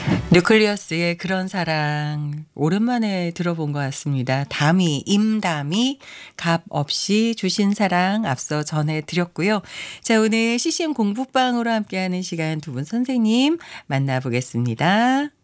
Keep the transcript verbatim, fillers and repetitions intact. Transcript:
뉴클리어스의 그런 사랑 오랜만에 들어본 것 같습니다. 다미, 임다미, 값 없이 주신 사랑 앞서 전해드렸고요. 자, 오늘 씨씨엠 공부방으로 함께하는 시간 두 분 선생님 만나보겠습니다.